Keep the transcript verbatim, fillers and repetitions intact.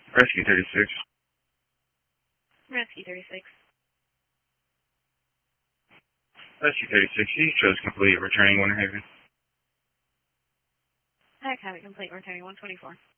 Rescue thirty-six. Rescue thirty-six. Rescue thirty-six, you chose complete, returning Winter Haven. I have it complete, returning one twenty-four.